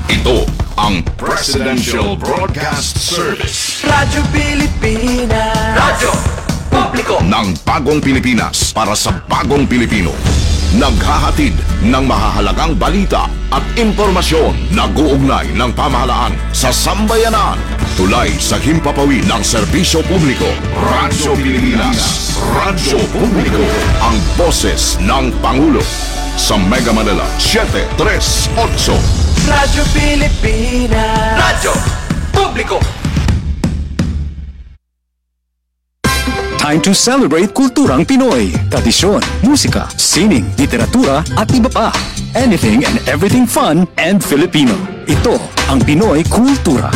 Ito ang Presidential Broadcast Service. Radyo Pilipinas. Radyo Publiko ng bagong Pilipinas para sa bagong Pilipino. Naghahatid ng mahahalagang balita at impormasyon na guugnay ng pamahalaan sa sambayanan. Tulay sa himpapawid ng serbisyo publiko. Radyo Pilipinas. Radyo Publiko. Ang boses ng Pangulo. Sa Mega Manila, 738. Radyo Pilipinas. Radyo Publiko. Time to celebrate kulturang Pinoy. Tradisyon, musika, sining, literatura at iba pa. Anything and everything fun and Filipino. Ito ang Pinoy Kultura.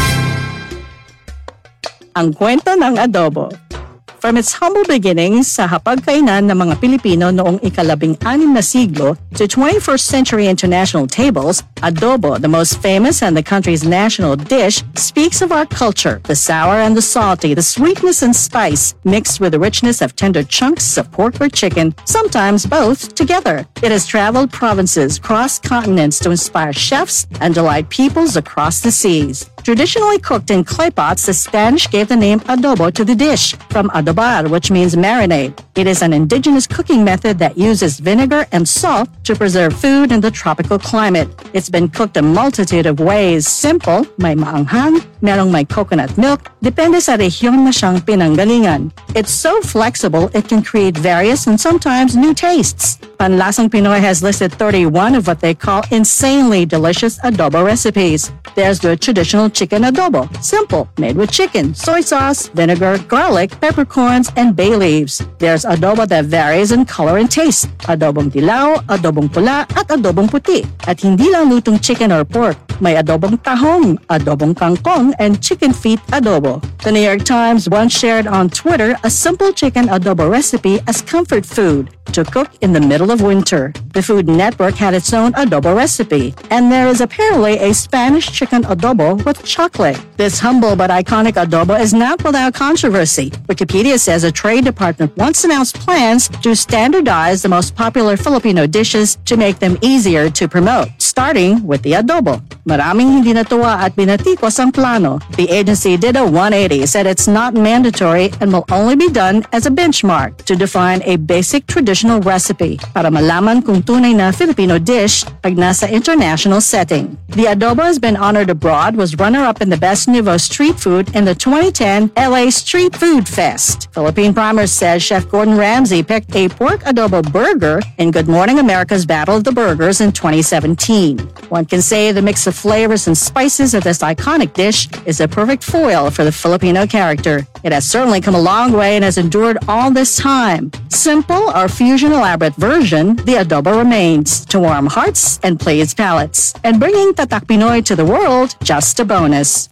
Ang kwento ng adobo. From its humble beginnings sa hapagkainan ng mga Pilipino noong ika-16 na siglo to 21st century international tables, adobo, the most famous and the country's national dish, speaks of our culture, the sour and the salty, the sweetness and spice, mixed with the richness of tender chunks of pork or chicken, sometimes both together. It has traveled provinces, crossed continents to inspire chefs and delight peoples across the seas. Traditionally cooked in clay pots, the Spanish gave the name adobo to the dish, from adobar, which means marinade. It is an indigenous cooking method that uses vinegar and salt to preserve food in the tropical climate. It's been cooked a multitude of ways. Simple, may maanghang, merong may coconut milk, depende sa rehiyon na siyang pinanggalingan. It's so flexible, it can create various and sometimes new tastes. Panlasang Pinoy has listed 31 of what they call insanely delicious adobo recipes. There's the traditional chicken adobo, simple, made with chicken, soy sauce, vinegar, garlic, peppercorns, and bay leaves. There's adobo that varies in color and taste, adobong dilaw, adobong pula, at adobong puti. At hindi lang lutong chicken or pork, may adobong tahong, adobong kangkong, and chicken feet adobo. The New York Times once shared on Twitter a simple chicken adobo recipe as comfort food to cook in the middle of winter. The Food Network had its own adobo recipe, and there is apparently a Spanish chicken adobo with chocolate. This humble but iconic adobo is not without controversy. Wikipedia says a trade department once announced plans to standardize the most popular Filipino dishes to make them easier to promote, starting with the adobo. Maraming hindi natuwa at binatikos ang plano. The agency did a 180, said it's not mandatory and will only be done as a benchmark to define a basic traditional recipe para malaman kung tunay na Filipino dish pag nasa international setting. The adobo has been honored abroad, was runner-up in the Best Nouveau Street Food in the 2010 LA Street Food Fest. Philippine Primer says Chef Gordon Ramsay picked a pork adobo burger in Good Morning America's Battle of the Burgers in 2017. One can say the mix of flavors and spices of this iconic dish is a perfect foil for the Filipino character. It has certainly come a long way and has endured all this time. Simple or fusion elaborate version, the adobo remains to warm hearts and please palates. And bringing Tatak Pinoy to the world, just a bonus.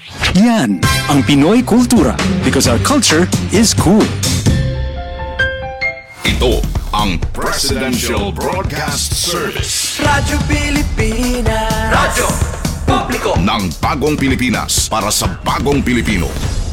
Yan ang Pinoy Kultura, because our culture is cool. Ito ang Presidential Broadcast Service. Radyo Pilipinas. Radyo Publiko ng bagong Pilipinas para sa bagong Pilipino.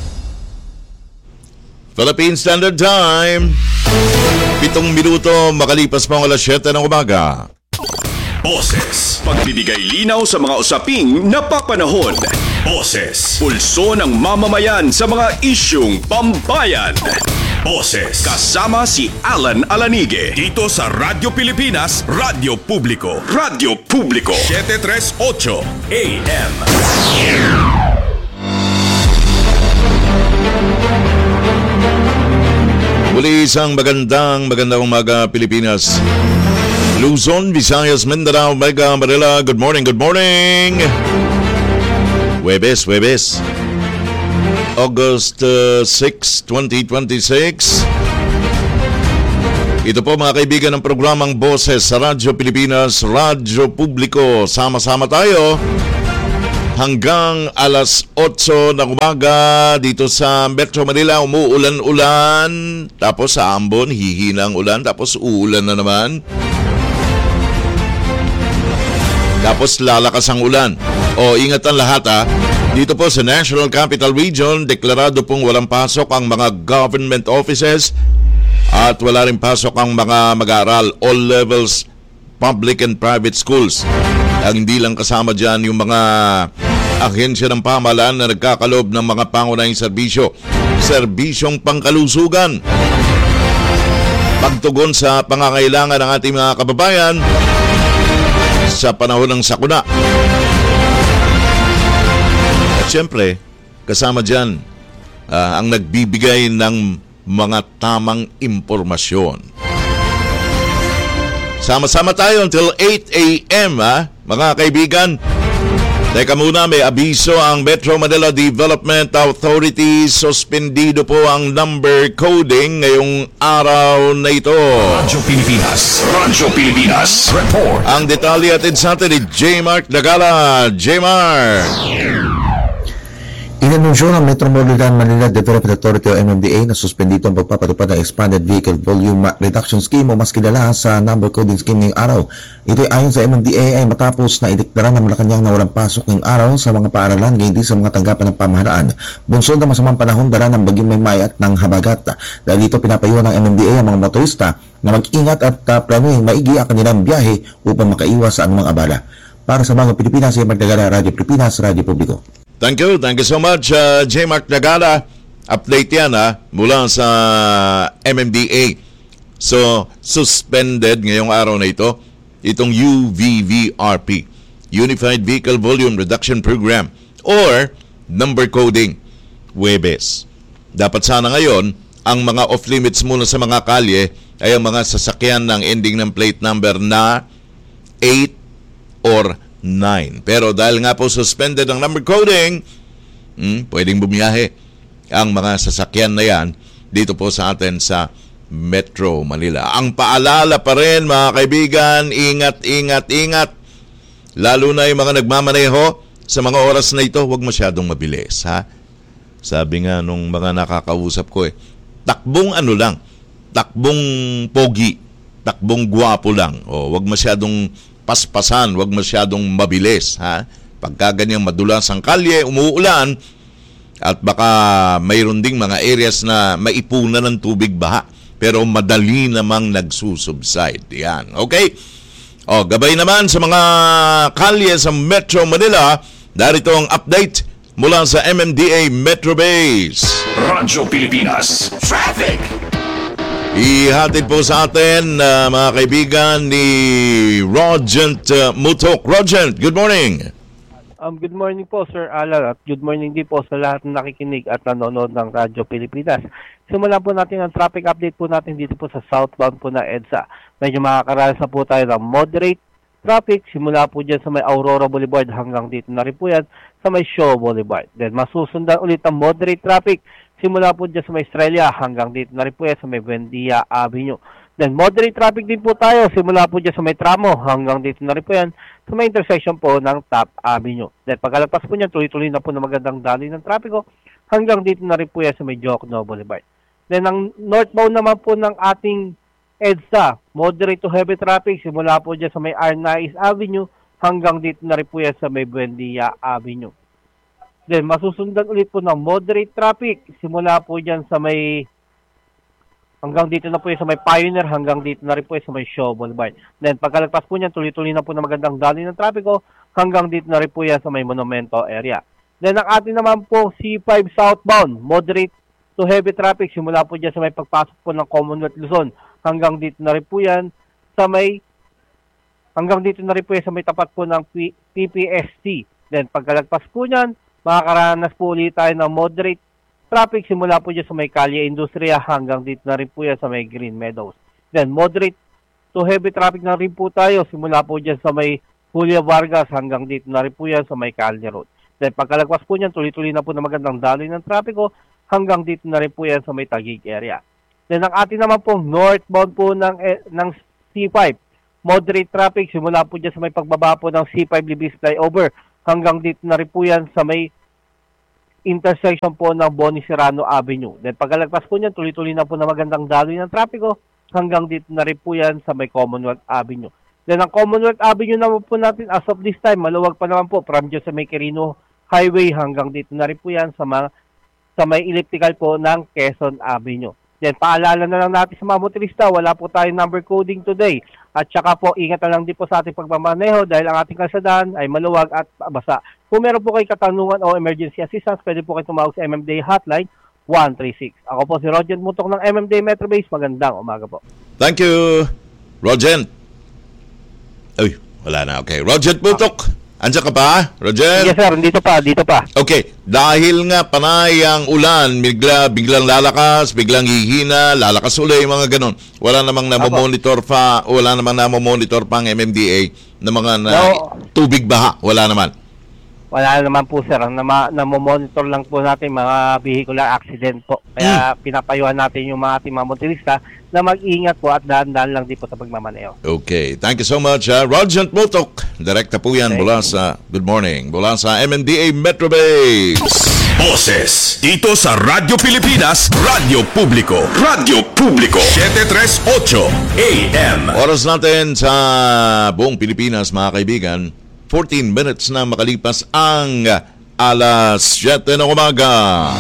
Philippine Standard Time. 7 minuto makalipas pa ang alas 7 ng umaga. Boses. Pagbibigay linaw sa mga usaping napapanahon. Boses. Pulso ng mamamayan sa mga isyung pambayan. Boses. Kasama si Alan Alanige. Dito sa Radyo Pilipinas, Radyo Publiko. Radyo Publiko. 738 AM. Muli isang magandang umaga Pilipinas. Luzon, Visayas, Mindanao, Mega Manila. Good morning, good morning. Huwebes. August 6, 2026. Ito po mga kaibigan ng programang Boses sa Radyo Pilipinas, Radyo Publiko. Sama-sama tayo hanggang alas 8 ng umaga dito sa Metro Manila. Umuulan-ulan, tapos sa Ambon hihina ang ulan, tapos uulan na naman, tapos lalakas ang ulan. O ingat ang lahat ha. Dito po sa National Capital Region, deklarado pong walang pasok ang mga government offices at wala rin pasok ang mga mag-aaral, all levels, public and private schools. Ang hindi lang kasama dyan yung mga ahensya ng pamahalaan na nagkakaloob ng mga pangunahing serbisyong pangkalusugan, pagtugon sa pangangailangan ng ating mga kababayan sa panahon ng sakuna. At syempre, kasama dyan ang nagbibigay ng mga tamang impormasyon. Sama-sama tayo until 8 a.m. Mga kaibigan. Teka muna, may abiso ang Metro Manila Development Authority. Suspendido po ang number coding ngayong araw na ito. Radyo Pilipinas. Report. Ang detalye atid sa atin ni J. Mark Nagala. J. Mark. Inanunsyo ng Metro Manila Development Authority o MMDA na suspendito ang pagpapatupad ng Expanded Vehicle Volume Reduction Scheme o mas kilala sa Number Coding Scheme ngayong araw. Ito ayon sa MMDA ay matapos na ideklara ng Malacanang na walang pasok ngayong araw sa mga paaralan ngayon din sa mga tanggapan ng pamahalaan. Bunsod ng masamang panahon dala ng Bagyong Maymay at ng Habagat. Dahil dito pinapayuhan ng MMDA ang mga motorista na mag-ingat at planuhin maigi ang kanilang biyahe upang makaiwas sa anumang abala. Para sa Bagong Pilipinas, J. Mark Nagala, Radyo Pilipinas, Radyo Publiko. Thank you so much, J. Mark Nagala. Update yan mula sa MMDA. So, suspended ngayong araw na ito, itong UVVRP, Unified Vehicle Volume Reduction Program, or number coding, Huwebes. Dapat sana ngayon, ang mga off-limits muna sa mga kalye ay ang mga sasakyan ng ending ng plate number na 8 or 9. Pero dahil nga po suspended ang number coding, pwedeng bumiyahe ang mga sasakyan na yan dito po sa atin sa Metro Manila. Ang paalala pa rin, mga kaibigan, ingat. Lalo na yung mga nagmamaneho sa mga oras na ito, huwag masyadong mabilis. Sabi nga nung mga nakakausap ko takbong takbong pogi, takbong gwapo lang. Huwag masyadong paspasan, wag masyadong mabilis. Pagka ganyang madulas ang kalye, umuulan, at baka mayroon ding mga areas na maipunan ng tubig baha, pero madali namang nagsusubside. Yan, okay? Gabay naman sa mga kalye sa Metro Manila, darito ang update mula sa MMDA Metro Base. Radyo Pilipinas. Traffic. Ihatid po sa atin, mga kaibigan, ni Rogent Mutok. Rogent, good morning. Good morning po, Sir Alan, at good morning din po sa lahat na nakikinig at nanonood ng Radyo Pilipinas. Simulan po natin ang traffic update po natin dito po sa southbound po na EDSA. Medyo makakaranas po tayo ng moderate traffic. Simula po dyan sa may Aurora Boulevard hanggang dito na rin po yan sa may Shaw Boulevard. Then masusundan ulit ang moderate traffic. Simula po dyan sa may Estrella hanggang dito na rin po yan sa may Buendia Avenue. Then moderate traffic din po tayo. Simula po dyan sa may Tramo hanggang dito na rin po yan sa may intersection po ng Top Avenue. Then pagkalagpas po niyan, tuloy-tuloy na po na magandang daloy ng trapiko hanggang dito na rin po yan sa may Jokno Boulevard. Then ang northbound naman po ng ating EDSA, moderate to heavy traffic. Simula po dyan sa may Arnaiz Avenue hanggang dito na rin po yan sa may Buendia Avenue. Then, masusundan ulit po ng moderate traffic. Simula po dyan sa may, hanggang dito na po yan sa may Pioneer, hanggang dito na rin po yan sa may Shaw Boulevard. Then, pagkalagpas po niyan, tuloy-tuloy na po na magandang daloy ng trapiko, hanggang dito na rin po yan sa may Monumento area. Then, ang atin naman po C5 southbound, moderate to heavy traffic. Simula po dyan sa may pagpasok po ng Commonwealth Luzon, hanggang dito na rin po yan sa may, hanggang dito na rin po yan sa may tapat po ng PPST. Then, pagkalagpas po niyan, makakaranas po ulit tayo ng moderate traffic simula po dyan sa may Kalye Industria hanggang dito na rin po yan sa may Green Meadows. Then moderate to heavy traffic na rin po tayo simula po dyan sa may Julia Vargas hanggang dito na rin po yan sa may Calne Road. Then pagkalagpas po niyan, tuloy-tuloy na po na magandang daloy ng trapiko hanggang dito na rin po yan sa may Taguig area. Then ang atin naman po northbound po ng C5, moderate traffic simula po dyan sa may pagbaba po ng C5 Libis Flyover hanggang dito na rin po yan sa may intersection po ng Boni Serrano Avenue. Then pagkalagpas po niyan, tuloy-tuloy na po na magandang daloy ng trapiko hanggang dito na rin po yan sa may Commonwealth Avenue. Then ang Commonwealth Avenue naman po natin as of this time, maluwag pa naman po from dyan sa may Quirino Highway hanggang dito na rin po yan sa may elliptical po ng Quezon Avenue. Then paalala na lang natin sa mga motorista, wala po tayong number coding today. At saka po, ingat na lang din po sa ating pagmamaneho dahil ang ating kalsadahan ay maluwag at basa. Kung meron po kayo katanungan o emergency assistance, pwede po kayo tumawag sa MMDA Hotline 136. Ako po si Roger Mutok ng MMDA Metro Base. Magandang umaga po. Thank you, Roger. Uy, wala na. Okay. Roger Mutok. Andiyan ka pa, Roger? Yes sir, dito pa. Okay, dahil nga panay ang ulan, biglang lalakas, biglang hihina, lalakas uli, mga ganon. Wala namang namomonitor pa ang MMDA ng mga tubig baha. Wala naman. Wala naman po sir, namomonitor lang po natin mga vehicular accident po. Kaya pinapayuhan natin yung mga ating mga motorista na mag-ingat po at dahan-dahan lang din po sa pagmamaneho. Okay, thank you so much. Roger Mutok, direkta po yan mula sa MMDA Metro Base. Boses dito sa Radyo Pilipinas, Radyo Publiko. Radyo Publiko 738 AM. Oras natin sa buong Pilipinas, mga kaibigan, 14 minutes na makalipas ang alas 7 ng umaga.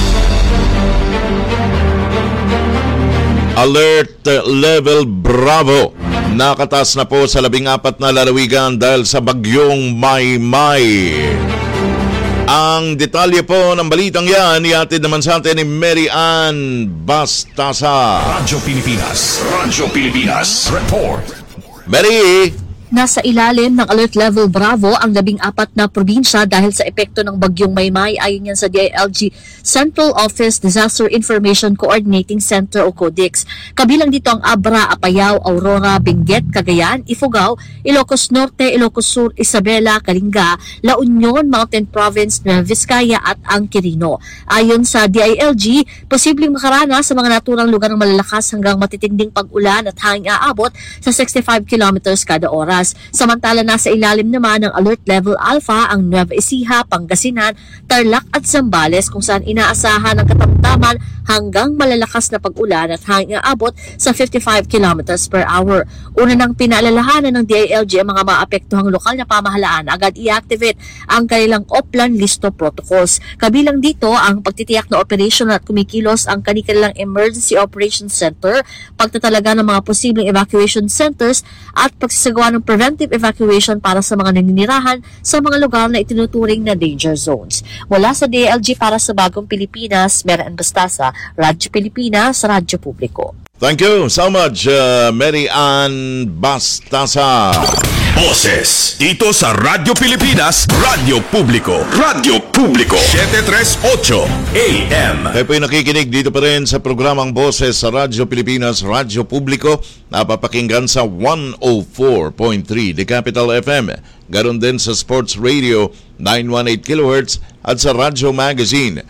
Alert level Bravo. Nakatas na po sa 14 na lalawigan dahil sa bagyong Maymay. Ang detalye po ng balitang yan, ihatid naman sa atin ni Mary Ann Bastasa. Radyo Pilipinas Report. Mary! Nasa ilalim ng Alert Level Bravo ang 14 na probinsya dahil sa epekto ng bagyong Maymay ayon yan sa DILG Central Office Disaster Information Coordinating Center o CODIX. Kabilang dito ang Abra, Apayao, Aurora, Benguet, Cagayan, Ifugao, Ilocos Norte, Ilocos Sur, Isabela, Kalinga, La Union, Mountain Province, Nueva Vizcaya at ang Quirino. Ayon sa DILG, posibleng makaranas sa mga naturang lugar ng malalakas hanggang matitinding pag-ulan at hanging aabot sa 65 kilometers kada oras. Samantala nasa ilalim naman ng Alert Level Alpha ang Nueva Ecija, Pangasinan, Tarlac at Zambales kung saan inaasahan ng katamtaman hanggang malalakas na pag-ulan at hanging aabot sa 55 kilometers per hour. Una nang pinaalalahanan ng DILG ang mga maapektuhang lokal na pamahalaan agad i-activate ang kanilang Oplan Listo Protocols. Kabilang dito ang pagtitiyak na operation at kumikilos ang kanilang Emergency Operations Center, pagtatalaga ng mga posibleng evacuation centers at pagsasagawa ng preventive evacuation para sa mga naninirahan sa mga lugar na itinuturing na danger zones. Mula sa DILG para sa Bagong Pilipinas, Mary Ann Bastasa, Radyo Pilipinas, Radyo Publiko. Thank you so much, Mary Ann Bastasa. Boses dito sa Radyo Pilipinas, Radyo Publiko. Radyo Publiko 738 AM. Kayo po'y nakikinig dito pa rin sa programang Boses sa Radyo Pilipinas, Radyo Publiko. Napapakinggan sa 104.3 The Capital FM. Ganon din sa Sports Radio 918 kHz at sa Radyo Magazine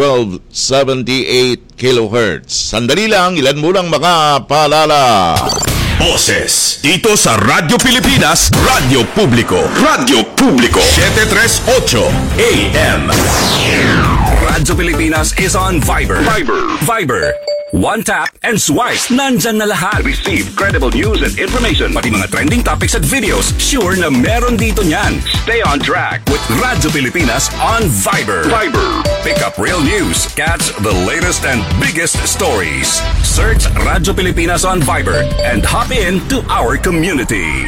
1278 kHz. Sandali lang, ilan mo lang makapaalala. Boses dito sa Radyo Pilipinas, Radyo Publiko. Radyo Publiko 738 AM. Radyo Pilipinas is on Viber. Viber. One tap and swipe. Nandyan na lahat. Receive credible news and information. Pati mga trending topics at videos. Sure na meron dito niyan. Stay on track with Radyo Pilipinas on Viber. Pick up real news. Catch the latest and biggest stories. Search Radyo Pilipinas on Viber and hop in to our community.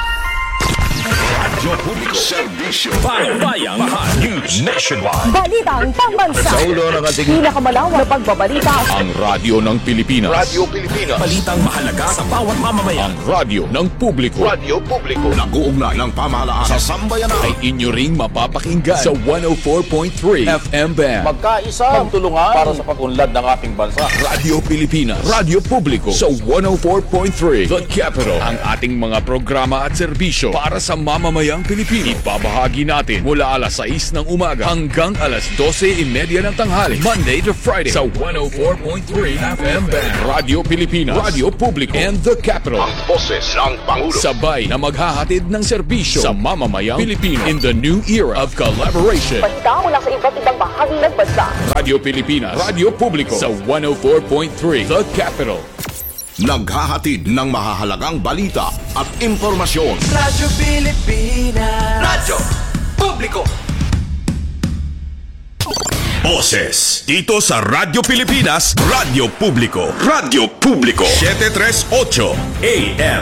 Radyo Publiko Servisyo Bayang Mahal News Nationwide. Balitang pambansa. Sa ulo ng ating pinakamalawak na pagbabalita. Ang radyo ng Pilipinas. Radyo Pilipinas. Balitang mahalaga sa bawat mamamayan. Ang radyo ng publiko. Radyo Publiko. Nag-uugnay ng pamahalaan sa sambayanan. Ay inyo ring mapapakinggan sa 104.3 FM band. Magkaisa, magtulungan para sa pag-unlad ng ating bansa. Radyo Pilipinas. Radyo Publiko sa 104.3 The Capital. Ang ating mga programa at serbisyo para sa mamamayang Pilipino. Ibabahagi natin mula alas 6 ng umaga hanggang alas 12:30 ng tanghali. Monday to Friday sa 104.3 FM band. Radyo Pilipinas, Radyo Publiko, and The Capital. Ang boses ng Pangulo. Sabay na maghahatid ng serbisyo sa mamamayang Pilipino in the new era of collaboration. Balita mula sa iba't ibang bahagi ng bansa. Radyo Pilipinas, Radyo Publiko sa 104.3 The Capital. Naghahatid ng mahahalagang balita at impormasyon. Radyo Pilipinas. Radyo Publiko. Boses dito sa Radyo Pilipinas, Radyo Publiko. Radyo Publiko 738 AM.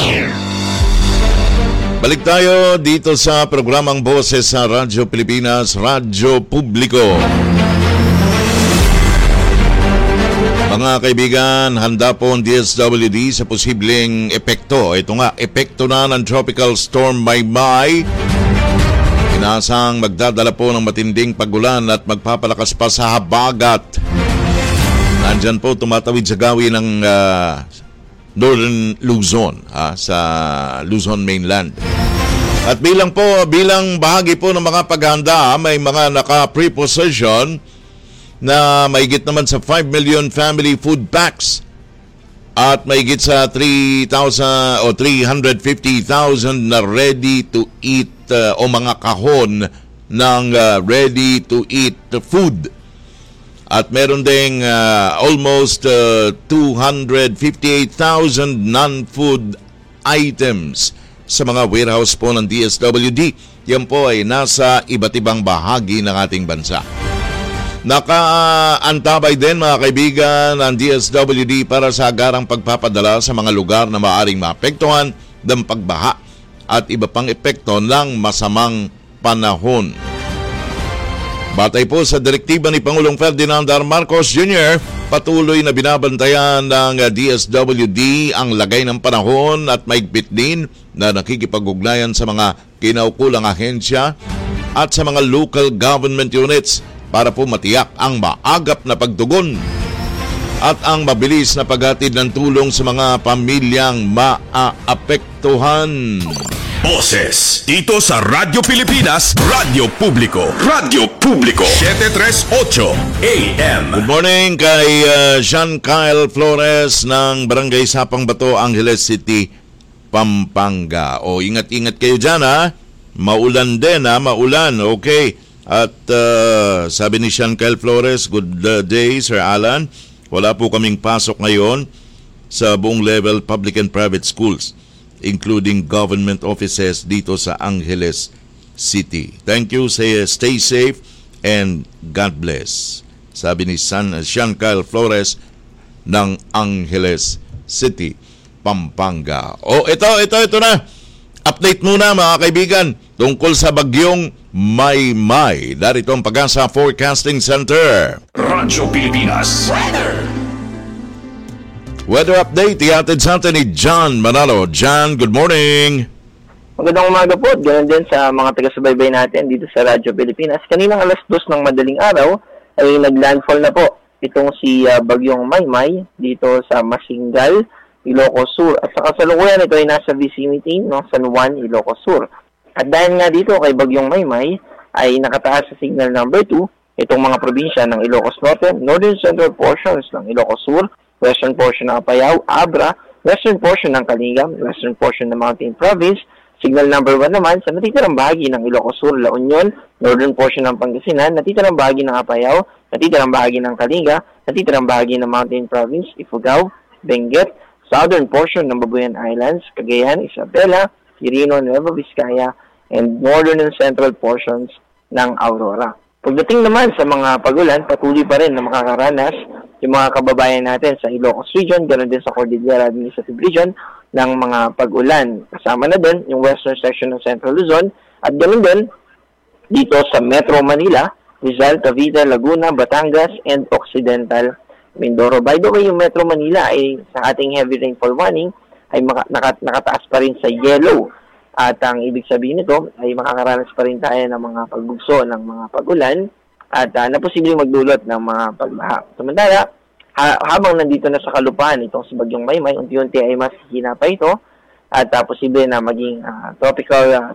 Balik tayo dito sa programang Boses sa Radyo Pilipinas, Radyo Publiko. Mga kaibigan, handa po ang DSWD sa posibleng epekto. Ito nga, epekto na ng Tropical Storm Maymay. Inaasang magdadala po ng matinding pagulan at magpapalakas pa sa habagat. Nandyan po tumatawid sa gawin ng Northern Luzon, sa Luzon mainland. At bilang bahagi po ng mga paghahanda, may mga naka-preposition na mahigit naman sa 5 million family food packs at mahigit sa 350,000 na ready to eat o mga kahon ng ready to eat food. At meron ding almost 258,000 non-food items sa mga warehouse po ng DSWD. Yan po ay nasa iba't ibang bahagi ng ating bansa. Nakaantabay din mga kaibigan ang DSWD para sa agarang pagpapadala sa mga lugar na maaaring maapektuhan ng pagbaha at iba pang epekto ng masamang panahon. Batay po sa direktiba ni Pangulong Ferdinand R. Marcos Jr., patuloy na binabantayan ng DSWD ang lagay ng panahon at maigpit din na nakikipag-ugnayan sa mga kinaukulang ahensya at sa mga local government units para po matiyak ang maagap na pagtugon at ang mabilis na paghatid ng tulong sa mga pamilyang maaapektuhan. Boses dito sa Radyo Pilipinas, Radyo Publiko. Radyo Publiko 738 AM. Good morning kay Sean Kyle Flores ng Barangay Sapang Bato, Angeles City, Pampanga. O ingat-ingat kayo dyan Maulan din maulan. Okay. At sabi ni Sean Kyle Flores, good day Sir Alan. Wala po kaming pasok ngayon sa buong level public and private schools, including government offices dito sa Angeles City. Thank you, stay safe and God bless. Sabi ni Sean Kyle Flores ng Angeles City, Pampanga. Ito na. Update muna mga kaibigan tungkol sa bagyong Maymay. Darito ang Pag-asa Forecasting Center. Radyo Pilipinas Weather update, ihatid sa atin ni John Manalo. John, good morning. Magandang umaga po. Ganun din sa mga taga-subaybay natin dito sa Radyo Pilipinas. Kaninang alas 2 ng madaling araw ay naglandfall na po itong si bagyong Maymay dito sa Masingal, Ilocos Sur. At sa kasalukuyan ito ay nasa vicinity ng San Juan, Ilocos Sur. At dahil nga dito kay bagyong Maymay ay nakataas sa signal number 2 itong mga probinsya ng Ilocos Norte, Northern Central portions ng Ilocos Sur, western portion ng Apayao, Abra, western portion ng Kalinga, western portion ng Mountain Province, signal number 1 naman sa natitirang bahagi ng Ilocos Sur, La Union, northern portion ng Pangasinan, natitirang bahagi ng Apayao, natitirang bahagi ng Kalinga, natitirang bahagi ng Mountain Province, Ifugao, Benguet, southern portion ng Babuyan Islands, Cagayan, Isabela, Quirino, Nueva Vizcaya, and northern and central portions ng Aurora. Pagdating naman sa mga pagulan, patuloy pa rin na makakaranas yung mga kababayan natin sa Ilocos Region, ganoon din sa Cordillera Administrative Region ng mga pagulan. Kasama na din yung western section ng Central Luzon at ganoon din dito sa Metro Manila, Rizal, Cavite, Laguna, Batangas, and Occidental Mindoro. By the way, yung Metro Manila ay sa ating heavy rainfall warning ay nakataas pa rin sa yellow. At ang ibig sabihin nito ay makakaranas pa rin tayo ng mga pagbugso ng mga pagulan at na posibleng magdulot ng mga pagbaha. Samantala, habang nandito na sa kalupaan itong si bagyong Maymay, unti-unti ay mas hina pa ito at posible na maging tropical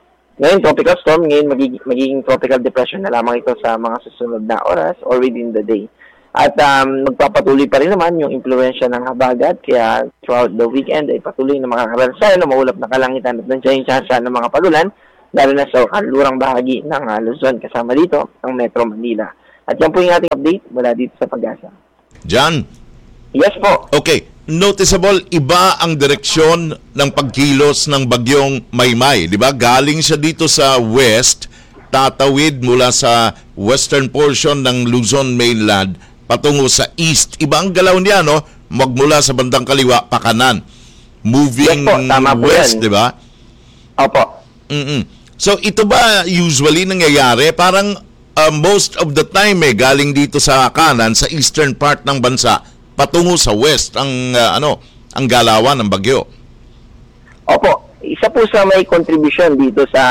storm, ngayon magiging tropical depression na lamang ito sa mga susunod na oras or within the day. At magpapatuloy pa rin naman yung impluensya ng habagat, kaya throughout the weekend ay patuloy na makakaranas tayo na maulap na kalangitan at nandiyan yung chance ng mga pagulan, lalo na sa kanlurang bahagi ng Luzon, kasama dito ang Metro Manila. At yan po yung ating update mula dito sa Pag-asa. John? Yes po. Okay, noticeable, iba ang direksyon ng pagkilos ng bagyong Maymay, di ba? Galing siya dito sa west, tatawid mula sa western portion ng Luzon mainland patungo sa east. Iba ang galaw niya, no? Magmula sa bandang kaliwa pa kanan. Moving Yes po, tama po west, yan. di ba? Opo. So ito ba usually nangyayari? Parang most of the time galing dito sa kanan, sa eastern part ng bansa, patungo sa west ang ang galawan ng bagyo. Opo, isa po sa may contribution dito sa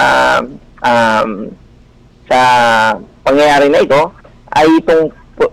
pangyayari na ito ay itong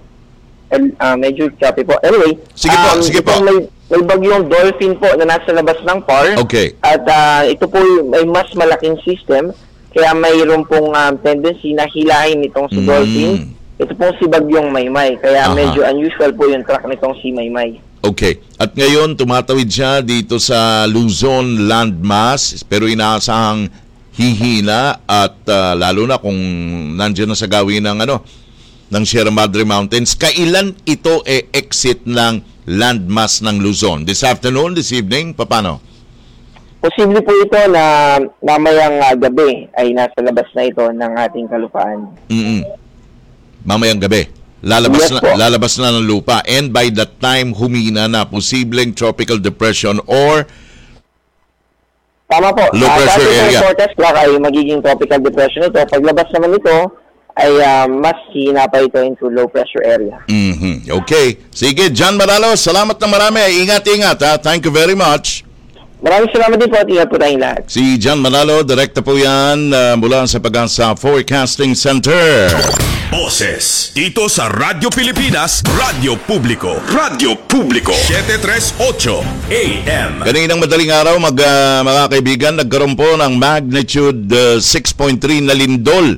medyo choppy po. Anyway, sige po. May bagyong Dolphin po na nasa labas ng PAR. Okay. At ito po may mas malaking system, kaya mayroon pong tendency na hilahin itong si Dolphin. Ito pong si bagyong Maymay, kaya medyo unusual po yung track nitong si Maymay. Okay. At ngayon, tumatawid siya dito sa Luzon landmass, pero inaasahang hihina at lalo na kung nandiyan na sa gawin ng Sierra Madre Mountains. Kailan ito exit ng landmass ng Luzon? This afternoon, this evening, paano? Posible po ito na mamayang gabi ay nasa labas na ito ng ating kalupaan. Mamayang gabi. Lalabas na ng lupa. And by that time, humina na posibleng tropical depression or tama po. Low pressure area. Sa forecast clock ay magiging tropical depression ito. Paglabas naman ito, ay mas hina pa ito into low pressure area. Okay. Sige, John Manalo, salamat na marami. Ingat-ingat, ha. Thank you very much. Maraming salamat din po at ingat po tayong lahat. Si John Manalo, direkta po yan mula sa Pag-asa Forecasting Center. Boses dito sa Radyo Pilipinas, Radyo Publiko. Radyo Publiko 738 AM. Kaninang madaling araw, mga kaibigan, nagkaroon po ng magnitude 6.3 na lindol.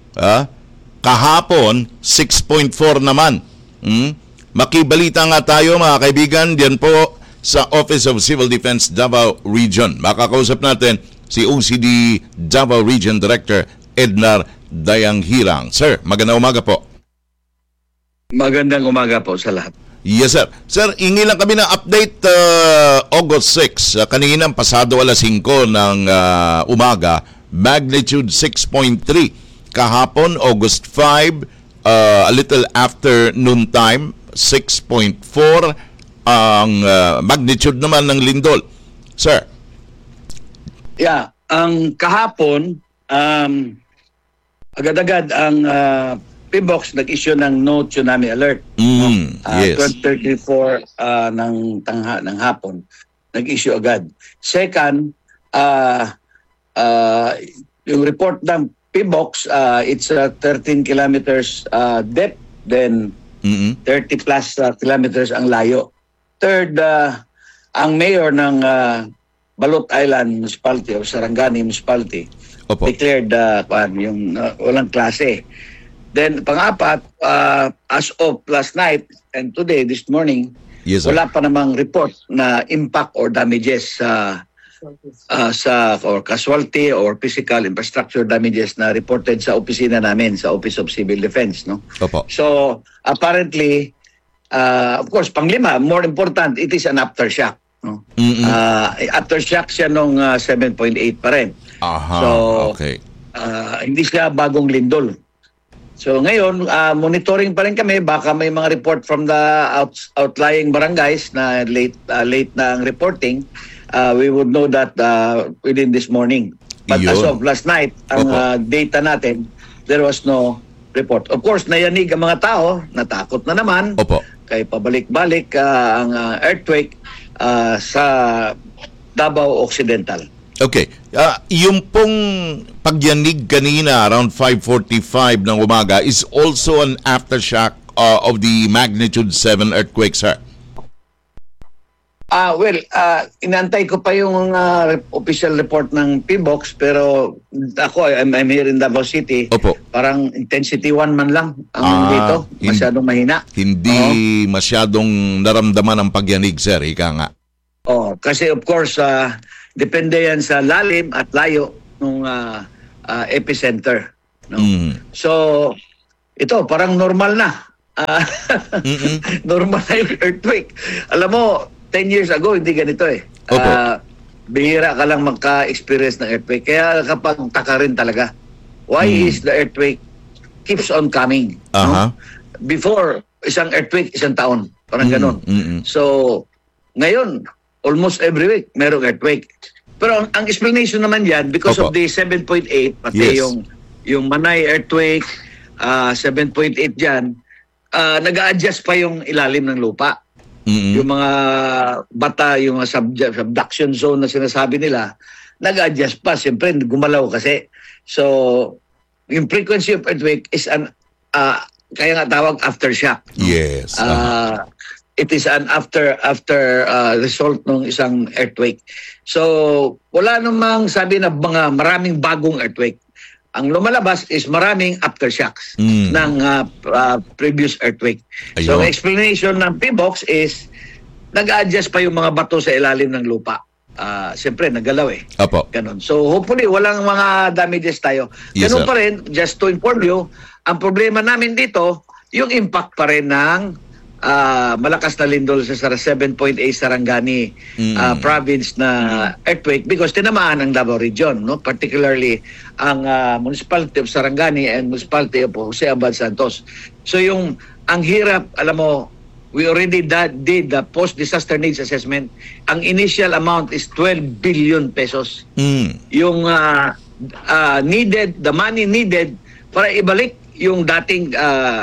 Kahapon, 6.4 naman. Makibalita nga tayo, mga kaibigan, diyan po sa Office of Civil Defense Davao Region. Makakausap natin si OCD Davao Region Director Ednar Dayanghirang. Sir, magandang umaga po. Magandang umaga po sa lahat. Yes, sir. Sir, hingi lang kami ng update August 6. Kaninang pasado alas 5 ng umaga, magnitude 6.3. Kahapon, August 5, a little after noon time, 6.4 ang magnitude naman ng lindol. Sir. Yeah, ang kahapon, agad-agad ang PBOX nag-issue ng no tsunami alert. Yes. 12:34 ng hapon, nag-issue agad. Second, yung report ng PBOX, it's 13 kilometers depth, then 30 plus kilometers ang layo. Third, ang mayor ng Balot Island Municipality o Sarangani Municipality declared yung walang klase. Then pang-apat, as of last night and today, this morning, wala pa namang report na impact or damages or casualty or physical infrastructure damages na reported sa opisina namin, sa Office of Civil Defense. No? So apparently, of course, panglima, more important, it is an aftershock. No? Aftershock siya nung 7.8 pa rin. Hindi siya bagong lindol. So ngayon, monitoring pa rin kami. Baka may mga report from the outlying barangays na late na ang reporting. We would know that within this morning. But as of last night, ang data natin, there was no report. Of course, nayanig ang mga tao, natakot na naman. Kaya pabalik-balik ang earthquake sa Davao Occidental. Okay. Yung pong pagyanig kanina around 5:45 ng umaga is also an aftershock of the magnitude 7 earthquake, sir. Inantay ko pa yung official report ng PBOX, pero ako, I'm here in Davao City. Parang intensity 1 man lang ang dito. Masyadong mahina. Hindi masyadong naramdaman ang pagyanig, sir. Ika nga. Kasi of course, depende yan sa lalim at layo ng epicenter. No? So, ito, parang normal na. Normal na yung earthquake. Alam mo, 10 years ago, hindi ganito eh. Bihira ka lang magka-experience ng earthquake. Kaya kapag taka rin talaga. Why is the earthquake keeps on coming? No? Before, isang earthquake, isang taon. Parang ganon. So, ngayon, almost every week, merong earthquake. Pero ang explanation naman yan, because of the 7.8, pati yung Manay earthquake, 7.8 dyan, nag-a-adjust pa yung ilalim ng lupa. Yung mga bata, yung subduction zone na sinasabi nila, nag-adjust pa. Siyempre, gumalaw kasi. So, yung frequency of earthquake is kaya nga tawag aftershock. No? Yes. It is an after result ng isang earthquake. So, wala namang sabi na mga maraming bagong earthquake. Ang lumalabas is maraming aftershocks ng previous earthquake. Ayun. So, explanation ng PBOX is nag-adjust pa yung mga bato sa ilalim ng lupa. Siyempre, naggalaw eh. Apo. Ganon. So, hopefully, walang mga damages tayo. Yes, Ganon pa rin, just to inform you, ang problema namin dito, yung impact pa rin ng malakas na lindol sa 7.8 Sarangani province na earthquake because tinamaan ang Davao region, no? Particularly ang municipality of Sarangani and municipality of Jose Abad Santos. So ang hirap, alam mo, we already did the post-disaster needs assessment. Ang initial amount is 12 billion pesos. Yung the money needed para ibalik yung dating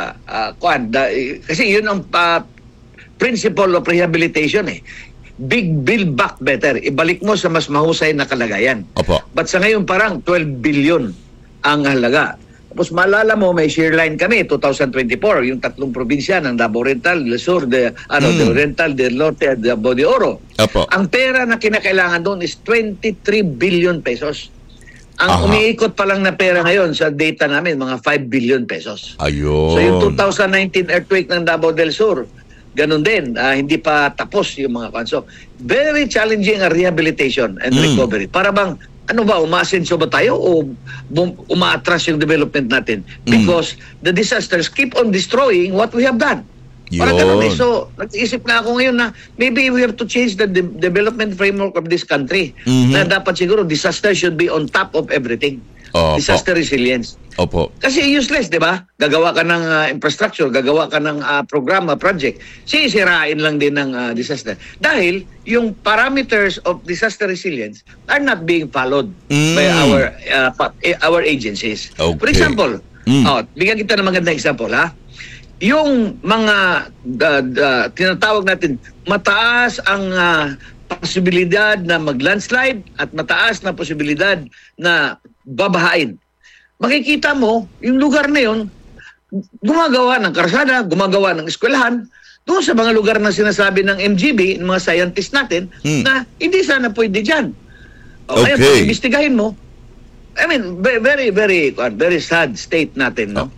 kasi yun ang principle of rehabilitation eh. Big build back better. Ibalik mo sa mas mahusay na kalagayan. Opo. But sa ngayon parang 12 billion ang halaga. Tapos maalala mo may share line kami 2024 yung tatlong probinsya ng Davao Oriental, del Sur, de Oriental, del Norte at Davao de Oro. Opo. Ang pera na kinakailangan doon is 23 billion pesos. Ang umiikot pa lang na pera ngayon sa data namin, mga 5 billion pesos. Ayun. So yung 2019 earthquake ng Davao del Sur, ganun din. Hindi pa tapos yung mga kanso. Very challenging ang rehabilitation and recovery. Para bang, umaasenso ba tayo o umaatras yung development natin? Because the disasters keep on destroying what we have done. Parang ganun eh. So, nag-iisip na ako ngayon na maybe we have to change the development framework of this country. Na dapat siguro disaster should be on top of everything. Disaster resilience. Opo. Kasi useless, di ba? Gagawa ka ng infrastructure, gagawa ka ng programa, project. Sisirain lang din ng disaster. Dahil yung parameters of disaster resilience are not being followed by our agencies. Okay. For example, bigyan kita ng magandang example, ha? Yung mga tinatawag natin, mataas ang posibilidad na mag-landslide at mataas na posibilidad na babahain. Makikita mo, yung lugar na yun, gumagawa ng karsada, gumagawa ng eskwelahan, doon sa mga lugar na sinasabi ng MGB, ng mga scientists natin, na hindi sana pwede dyan. Kaya kung imbestigahin mo, I mean, very, very, very sad state natin, no?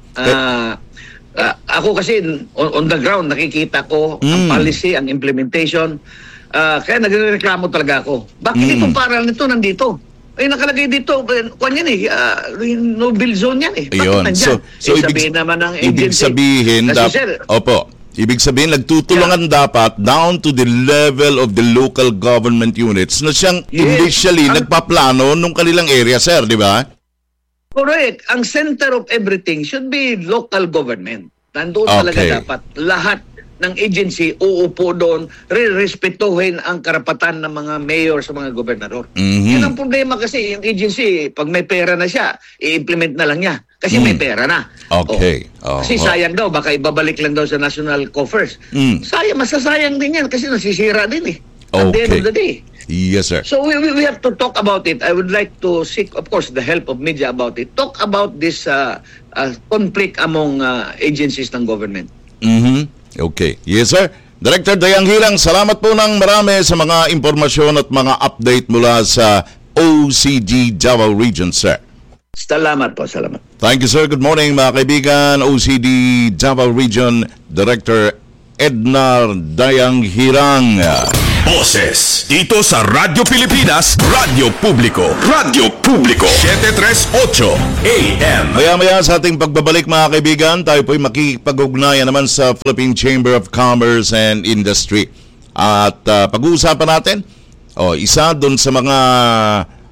Ako kasi on the ground nakikita ko ang policy, ang implementation. Kaya nagrereklamo talaga ako. Bakit itong paral nito nandito? Nakalagay dito, kung yan eh, no-bill zone yan eh. Bakit nandyan? So sabihin naman ng agency. Ibig sabihin, ibig sabihin, nagtutulungan dapat down to the level of the local government units na siyang initially nagpaplano nung kanilang area, sir, di ba? Correct. Ang center of everything should be local government. Nandoon talaga dapat lahat ng agency uupo doon, respetuhin ang karapatan ng mga mayor sa mga gobernador. Yan ang problema kasi, yung agency, pag may pera na siya, i-implement na lang niya. Kasi may pera na. Okay. Kasi sayang daw, baka ibabalik lang daw sa national coffers. Sayang, masasayang din yan kasi nasisira din eh. At the end of the day. Yes, sir. So we have to talk about it. I would like to seek, of course, the help of media about it. Talk about this conflict among agencies ng government. Okay. Yes, sir. Director Dayang Hirang, salamat po ng marami sa mga impormasyon at mga update mula sa OCD Davao Region, sir. Salamat po, salamat. Thank you, sir. Good morning, mga kaibigan. OCD Davao Region Director Ednar Dayang Hirang. Boses dito sa Radyo Pilipinas, Radyo Publiko. Radyo Publiko 738 AM. Maya-maya sa ating pagbabalik, mga kaibigan, tayo po'y makikipag-ugnayan naman sa Philippine Chamber of Commerce and Industry. At pag-uusapan natin, isa doon sa mga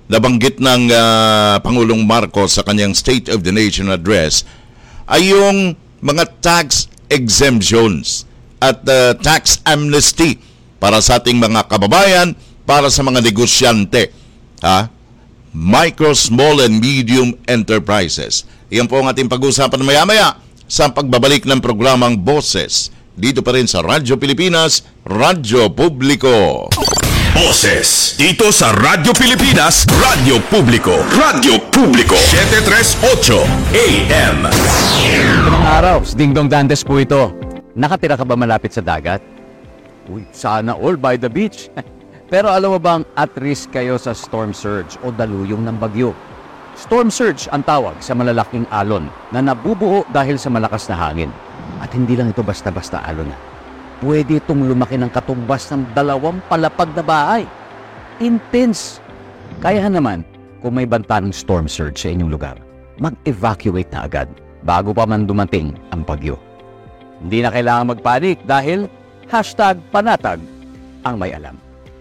nabanggit ng Pangulong Marcos sa kanyang State of the Nation address ay yung mga tax exemptions at tax amnesty para sa ating mga kababayan, para sa mga negosyante, micro, small and medium enterprises. Iyan po ang ating pag-uusapan maya-maya sa pagbabalik ng programang Boses dito pa rin sa Radyo Pilipinas, Radyo Publiko. Boses dito sa Radyo Pilipinas, Radyo Publiko. Radyo Publiko 738 AM. Magandang araw, Dingdong Dantes po ito. Nakatira ka ba malapit sa dagat? Uy, sana all by the beach. Pero alam mo bang at risk kayo sa storm surge o daluyong ng bagyo? Storm surge ang tawag sa malalaking alon na nabubuo dahil sa malakas na hangin. At hindi lang ito basta-basta alon. Pwede itong lumaki ng katumbas ng 2 palapag na bahay. Intense. Kaya naman, kung may banta ng storm surge sa inyong lugar, mag-evacuate na agad bago pa man dumating ang bagyo. Hindi na kailangan magpanik dahil #panatag ang may alam.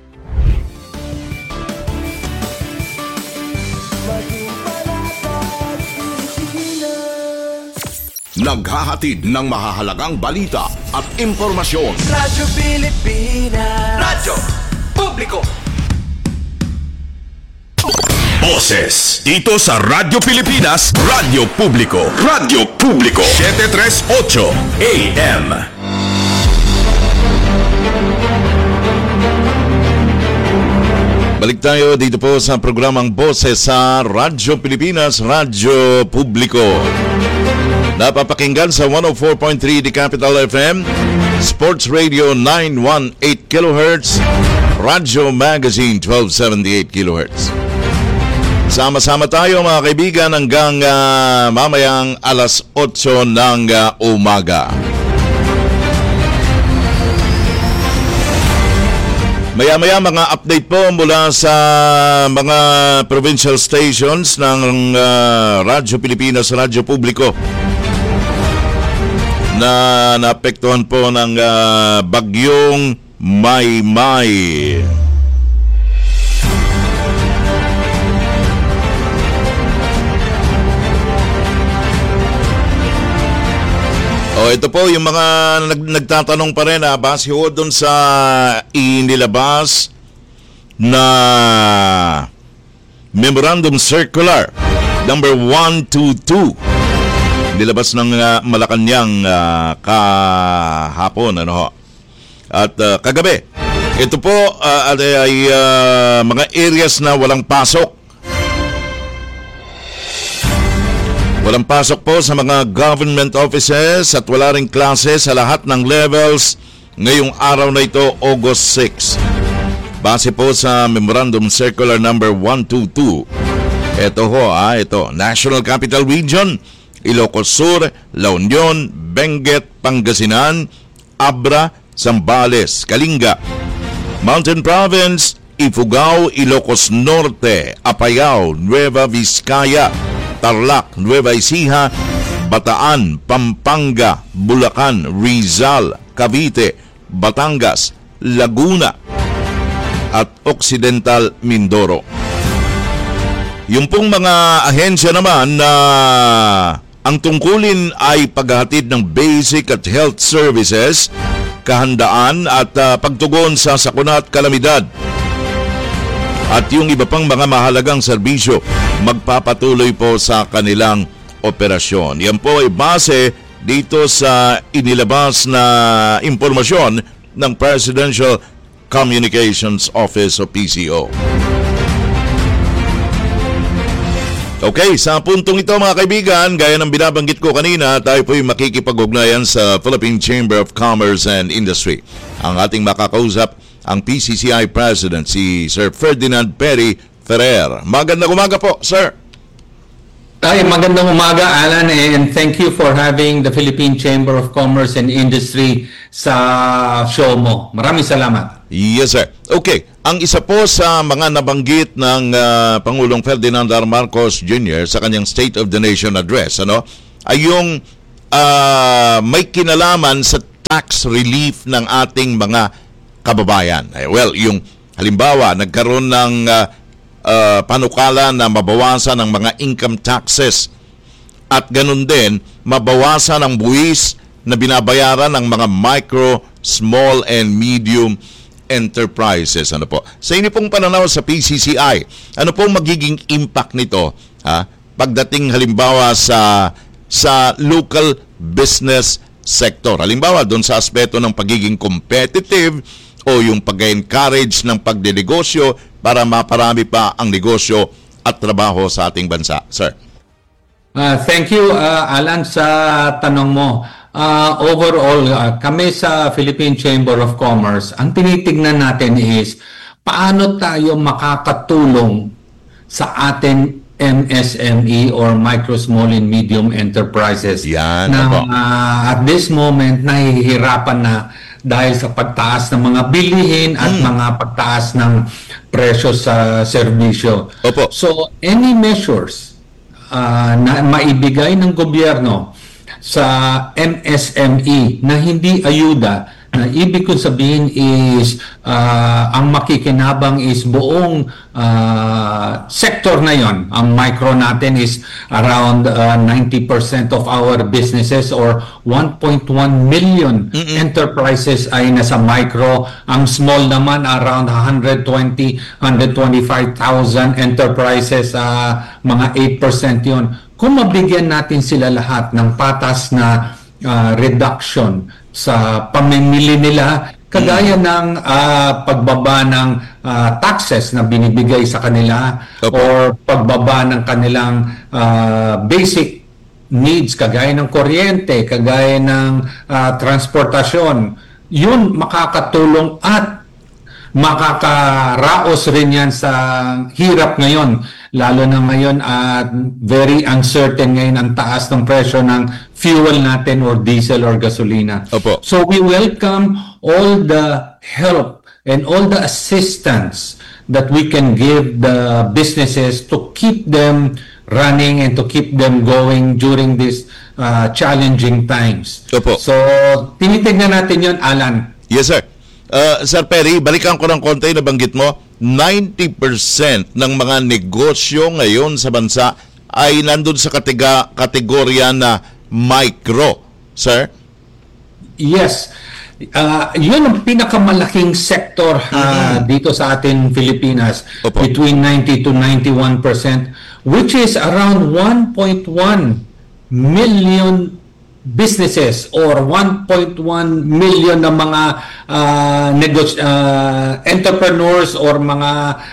Naghahatid ng mahahalagang balita at impormasyon. Radyo Pilipinas. Radyo Publiko. Boses dito sa Radyo Pilipinas, Radyo Publiko. Radyo Publiko 738 AM. Balik tayo dito po sa programang Boses sa Radyo Pilipinas, Radyo Publiko. Napapakinggan sa 104.3 The Capital FM, Sports Radio 918 kHz, Radyo Magazine 1278 kHz. Sama-sama tayo mga kaibigan hanggang mamayang alas 8 ng umaga. Maya-maya mga update po mula sa mga provincial stations ng Radyo Pilipinas, Radyo Publiko na naapektuhan po ng bagyong Maymay. Ito po yung mga nagtatanong pa rin base ho doon sa inilabas na Memorandum Circular number 122 nilabas ng Malacanang kahapon at kagabi. Ito po ay mga areas na walang pasok. Walang pasok po sa mga government offices at wala ring klase sa lahat ng levels ngayong araw na ito, August 6. Base po sa Memorandum Circular number 122. Ito National Capital Region, Ilocos Sur, La Union, Benguet, Pangasinan, Abra, Zambales, Kalinga, Mountain Province, Ifugao, Ilocos Norte, Apayao, Nueva Vizcaya, Tarlac, Nueva Ecija, Bataan, Pampanga, Bulacan, Rizal, Cavite, Batangas, Laguna at Occidental Mindoro. Yung pong mga ahensya naman na ang tungkulin ay paghahatid ng basic at health services, kahandaan at pagtugon sa sakuna at kalamidad. At yung iba pang mga mahalagang serbisyo magpapatuloy po sa kanilang operasyon. Yan po ay base dito sa inilabas na impormasyon ng Presidential Communications Office o PCO. Okay, sa puntong ito mga kaibigan, gaya ng binabanggit ko kanina, tayo po ay makikipag-ugnayan sa Philippine Chamber of Commerce and Industry. Ang ating makakausap, ang PCCI President, si Sir Ferdinand Perry Ferrer. Magandang umaga po, Sir. Ay, magandang umaga, Alan, and thank you for having the Philippine Chamber of Commerce and Industry sa show mo. Maraming salamat. Yes, sir. Okay, ang isa po sa mga nabanggit ng Pangulong Ferdinand R. Marcos Jr. sa kanyang State of the Nation address, ay yung may kinalaman sa tax relief ng ating mga kababayan. Well, yung halimbawa, nagkaroon ng panukala na mabawasan ang mga income taxes at ganun din mabawasan ang buwis na binabayaran ng mga micro, small and medium enterprises. Ano po? Sa inyo pong pananaw sa PCCI, ano pong magiging impact nito pagdating halimbawa sa local business sector? Halimbawa doon sa aspeto ng pagiging competitive o yung pag-encourage ng pagdinegosyo para maparami pa ang negosyo at trabaho sa ating bansa. Sir. Thank you, Alan, sa tanong mo. Overall, kami sa Philippine Chamber of Commerce, ang tinitignan natin is paano tayo makakatulong sa atin MSME or micro, small and medium enterprises na at this moment nahihirapan na dahil sa pagtaas ng mga bilihin at mga pagtaas ng presyo sa serbisyo. So any measures na maibigay ng gobyerno sa MSME na hindi ayuda, na ibig kong sabihin is ang makikinabang is buong sector na yon. Ang micro natin is around 90% of our businesses or 1.1 million enterprises ay nasa micro. Ang small naman around 125,000 enterprises, mga 8% yon. Kung mabigyan natin sila lahat ng patas na reduction sa pamimili nila, kagaya ng pagbaba ng taxes na binibigay sa kanila or pagbaba ng kanilang basic needs, kagaya ng kuryente, kagaya ng transportasyon, yun makakatulong at makakaraos rin yan sa hirap ngayon, lalo na ngayon at very uncertain ngayon ang taas ng presyo ng fuel natin or diesel or gasolina. So we welcome all the help and all the assistance that we can give the businesses to keep them running and to keep them going during these challenging times. So tinitignan natin yun, Alan. Yes, sir. Sir Perry, balikan ko ng konti na banggit mo, 90% ng mga negosyo ngayon sa bansa ay nandun sa kategorya na micro, sir? Yes. Yun ang pinakamalaking sector dito sa ating Pilipinas, between 90 to 91%, which is around 1.1 million businesses or 1.1 million na mga entrepreneurs or mga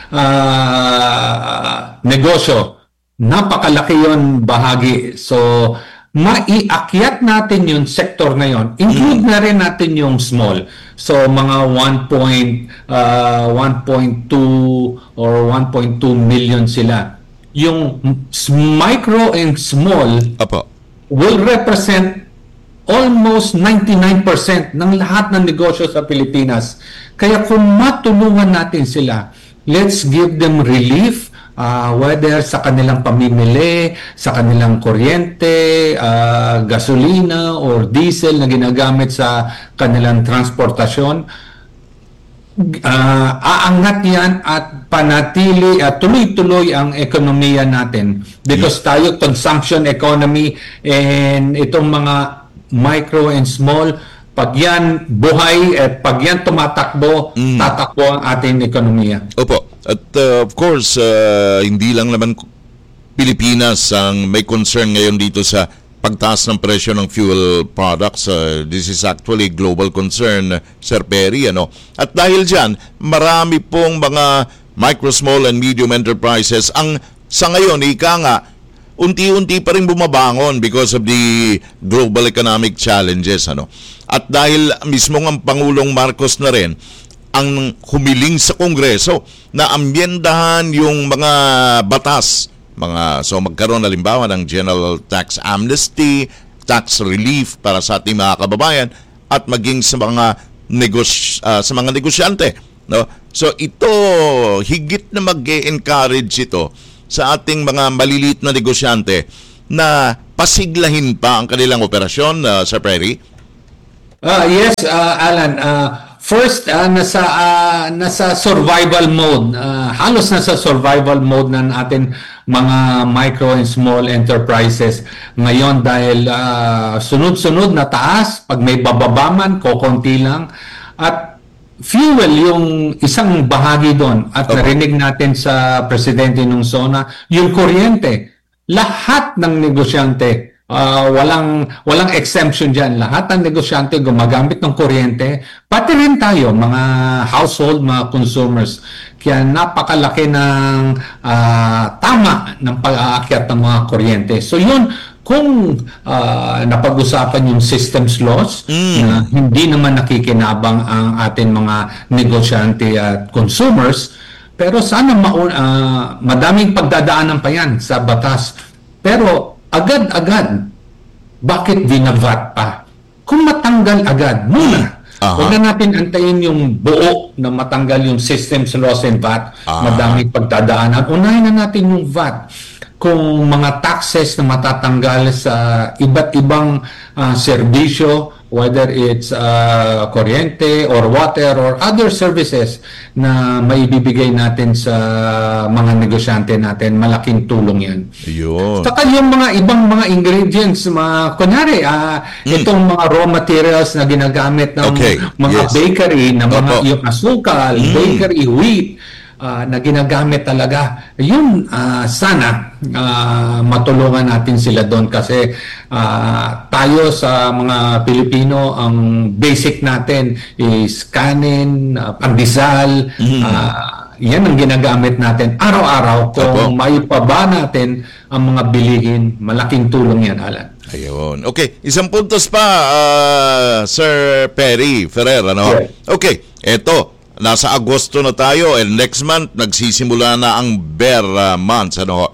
negosyo. Napakalaki yon bahagi. So, maiakyat natin yung sector na yon. Include na rin natin yung small. So, mga 1.2 or 1.2 million sila. Yung micro and small will represent almost 99% ng lahat ng negosyo sa Pilipinas. Kaya kung matulungan natin sila, let's give them relief, whether sa kanilang pamimili, sa kanilang kuryente, gasolina or diesel na ginagamit sa kanilang transportasyon. Aangat yan at panatili at tuloy-tuloy ang ekonomiya natin because tayo consumption economy, and itong mga micro and small, pag yan buhay at pag yan tumatakbo, tatakbo ang ating ekonomiya. At of course, hindi lang naman Pilipinas ang may concern ngayon dito sa pagtaas ng presyo ng fuel products. This is actually global concern, Sir Perry. At dahil dyan, marami pong mga micro, small and medium enterprises ang sa ngayon, ika nga, unti-unti pa rin bumabangon because of the global economic challenges. At dahil mismo ang Pangulong Marcos na rin ang humiling sa Kongreso na amyendahan yung mga batas, so magkaroon halimbawa ng general tax amnesty, tax relief para sa ating mga kababayan at maging sa mga negosyante. So ito, higit na mag-encourage ito sa ating mga maliliit na negosyante na pasiglahin pa ang kanilang operasyon, Sir Perry? Yes, Alan. First, nasa survival mode. Halos nasa survival mode ng atin mga micro and small enterprises ngayon dahil sunod-sunod na taas. Pag may bababaman, kokonti lang. At fuel yung isang bahagi doon. At narinig natin sa presidente ng SONA, yung kuryente. Lahat ng negosyante, walang exemption dyan. Lahat ng negosyante gumagamit ng kuryente, pati rin tayo, mga household, mga consumers. Kaya napakalaki ng tama ng pag-aakyat ng mga kuryente. So yun, kung napag-usapan yung systems loss, na hindi naman nakikinabang ang ating mga negosyante at consumers, pero sana madaming pagdadaanan pa yan sa batas. Pero agad-agad, bakit binavat pa? Kung matanggal agad, muna. Huwag na natin antayin yung buo na matanggal yung systems loss and VAT. Madaming pagdadaanan. Unahin na natin yung VAT. Kung mga taxes na matatanggal sa iba't ibang serbisyo, whether it's kuryente or water or other services na maibibigay natin sa mga negosyante natin, malaking tulong yan. Saka yung mga ibang mga ingredients, kunyari, itong mga raw materials na ginagamit ng mga bakery, na mga yung asukal, bakery, wheat, na ginagamit talaga, yun sana matulungan natin sila doon kasi tayo sa mga Pilipino, ang basic natin is kanin, pandesal, yan ang ginagamit natin araw-araw. Kung maipaba natin ang mga bilihin, malaking tulong yan, Alan. Ayun. Okay, isang puntos pa, Sir Perry Ferrer, ano? Okay, eto. Nasa Agosto na tayo and next month nagsisimula na ang bear months, ano.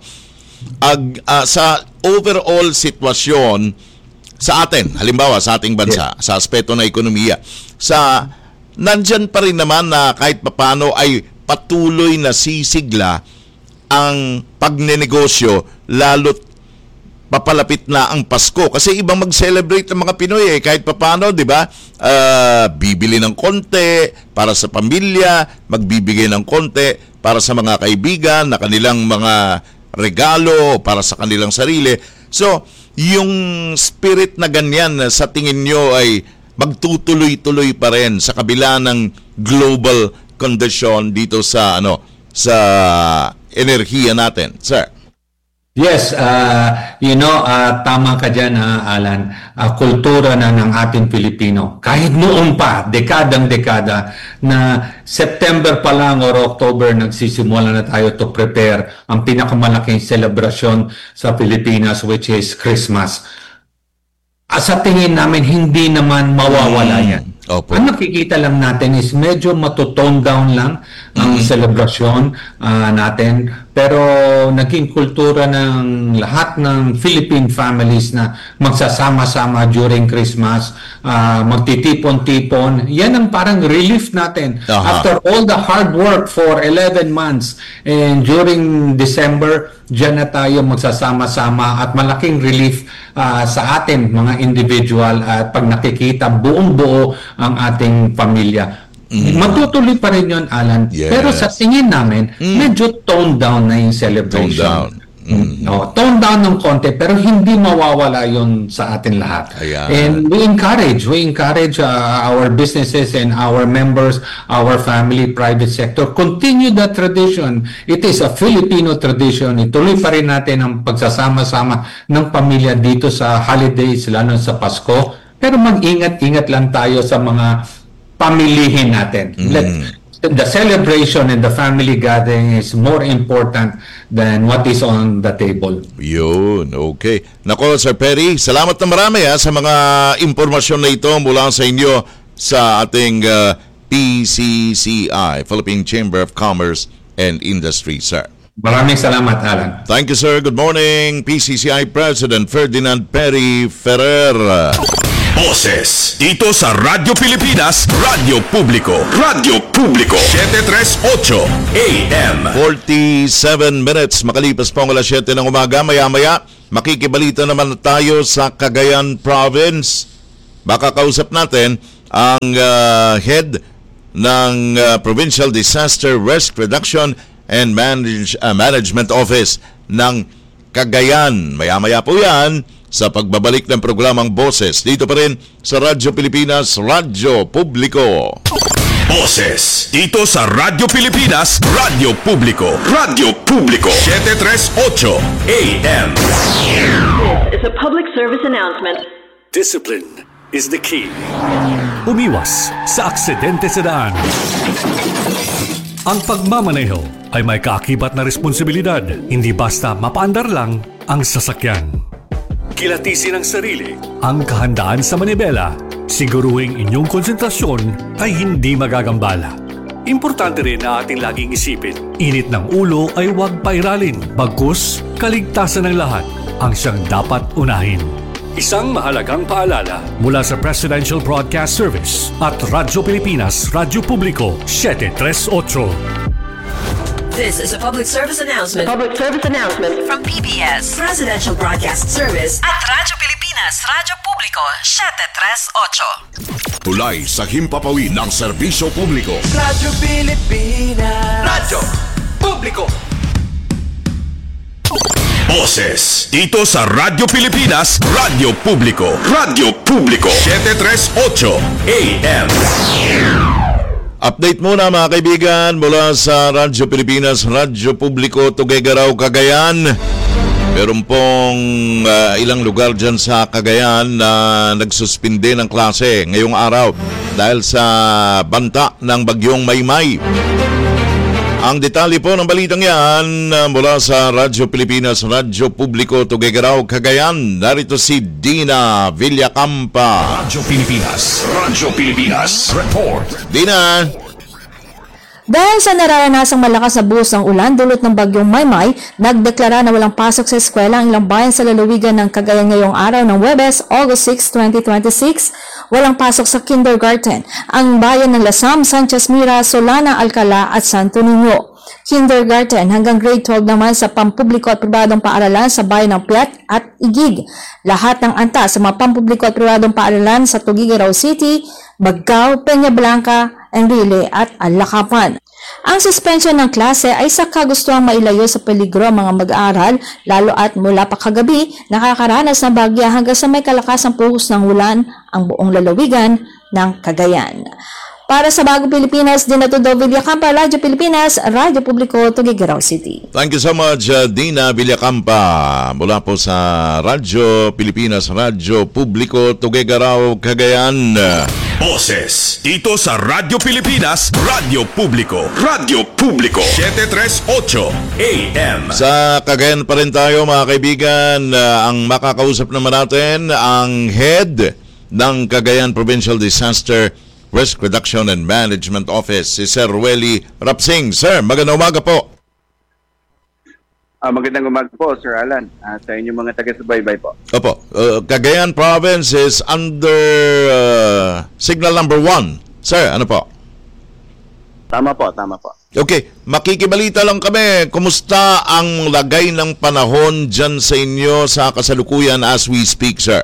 Sa overall sitwasyon sa atin, halimbawa sa ating bansa, sa aspeto ng ekonomiya, nandyan pa rin naman na kahit papano ay patuloy na sisigla ang pagnenegosyo, lalo't papalapit na ang Pasko. Kasi ibang mag-celebrate ng mga Pinoy kahit papano, di ba? Bibili ng konti para sa pamilya, magbibigay ng konti para sa mga kaibigan na kanilang mga regalo para sa kanilang sarili. So, yung spirit na ganyan sa tingin nyo ay magtutuloy-tuloy pa rin sa kabila ng global condition dito sa sa enerhiya natin, sir? Yes, tama ka dyan, Alan. Kultura na ng ating Pilipino. Kahit noon pa, dekadang-dekada, na September pa lang or October, nagsisimula na tayo to prepare ang pinakamalaking selebrasyon sa Pilipinas, which is Christmas. Sa tingin namin, hindi naman mawawala yan. Ang nakikita lang natin is medyo matutone down lang ang selebrasyon natin. Pero naging kultura ng lahat ng Philippine families na magsasama-sama during Christmas, magtitipon-tipon. Yan ang parang relief natin. After all the hard work for 11 months and during December, dyan na tayo magsasama-sama at malaking relief sa atin mga individual at pag nakikita buong-buo ang ating pamilya. Matutuloy pa rin yun, Alan. Pero sa tingin namin, medyo tone down na yung celebration. Tone down ng konti, pero hindi mawawala yun sa atin lahat. And we encourage our businesses and our members, our family, private sector, continue that tradition. It is a Filipino tradition. Ituloy pa rin natin ang pagsasama-sama ng pamilya dito sa holidays, lalo sa Pasko. Pero mag-ingat-ingat lang tayo sa mga pamilihin natin. The celebration and the family gathering is more important than what is on the table. Yun, okay. Nako, Sir Perry, salamat na marami sa mga impormasyon na ito mula sa inyo sa ating PCCI, Philippine Chamber of Commerce and Industry, sir. Maraming salamat, Alan. Thank you, sir. Good morning, PCCI President Ferdinand Perry Ferrer. Boses dito sa Radyo Pilipinas, Radyo Publiko. Radyo Publiko 738 AM. 47 minutes makalipas po ang alas 7 ng umaga. Maya-maya makikibalita naman tayo sa Cagayan Province. Baka kausap natin ang head ng Provincial Disaster Risk Reduction and Management Office ng Cagayan. Maya-maya po yan sa pagbabalik ng programang Boses dito pa rin sa Radyo Pilipinas, Radyo Publiko. Boses dito sa Radyo Pilipinas, Radyo Publiko. Radyo Publiko 738 AM. This is a public service announcement. Discipline is the key. Umiwas sa aksidente sa daan. Ang pagmamaneho ay may kaakibat na responsibilidad. Hindi basta mapaandar lang ang sasakyan. Kilatisin ang sarili, ang kahandaan sa manibela. Siguruhing inyong konsentrasyon ay hindi magagambala. Importante rin na ating laging isipin, init ng ulo ay huwag pairalin. Bagkus, kaligtasan ng lahat ang siyang dapat unahin. Isang mahalagang paalala mula sa Presidential Broadcast Service at Radyo Pilipinas, Radyo Publiko 738. This is a public service announcement. Public service announcement from PBS, Presidential Broadcast Service at Radyo Pilipinas, Radyo Publiko 738. Tulay sa himpapawid ng serbisyo publiko. Radyo Pilipinas. Radyo Publiko. Boses dito sa Radyo Pilipinas, Radyo Publiko. Radyo Publiko 738 AM. Update muna mga kaibigan mula sa Radyo Pilipinas, Radyo Publiko, Tuguegarao, Cagayan. Meron pong ilang lugar dyan sa Cagayan na nagsuspinde ng klase ngayong araw dahil sa banta ng bagyong Maymay. Ang detalye po ng balitang yan mula sa Radyo Pilipinas, Radyo Publiko, Tuguegarao, Cagayan. Narito si Dina Villacampa. Radyo Pilipinas, Radyo Pilipinas, report. Dina. Dahil sa nararanasang malakas na buhos ng ulan dulot ng bagyong Maymay, nagdeklara na walang pasok sa eskwela ang ilang bayan sa lalawigan ng Cagayan ngayong araw ng Huwebes, August 6, 2026. Walang pasok sa kindergarten ang bayan ng Lasam, Sanchez Mira, Solana, Alcala at Santo Niño. Kindergarten hanggang grade 12 naman sa pampubliko at pribadong paaralan sa bayan ng Piat at Igig. Lahat ng antas sa mga pampubliko at pribadong paaralan sa Tuguegarao City, Bagao, Peña Blanca, Enrile at Alacapan. Ang suspension ng klase ay sa kagustuhang mailayo sa peligro ang mga mag-aaral, lalo at mula pa kagabi nakakaranas ng bagya hanggang sa may kalakasang puhos ng ulan ang buong lalawigan ng Cagayan. Para sa Bagong Pilipinas, Dinatudo Villacampa, Radyo Pilipinas, Radyo Publiko, Tuguegarao City. Thank you so much, Dina Villacampa. Mula po sa Radyo Pilipinas, Radyo Publiko, Tuguegarao, Cagayan. Boses dito sa Radyo Pilipinas, Radyo Publiko. Radyo Publiko 738 AM. Sa Cagayan pa rin tayo mga kaibigan. Ang makakausap naman natin ang head ng Cagayan Provincial Disaster Risk Reduction and Management Office, si Sir Welly Rapsing. Sir, magandang umaga po. Magandang umaga po, Sir Alan. Sa inyong mga taga-subaybay po. Opo. Cagayan Province is under signal number 1. Sir, ano po? Tama po, tama po. Okay, makikibalita lang kami. Kumusta ang lagay ng panahon dyan sa inyo sa kasalukuyan as we speak, sir?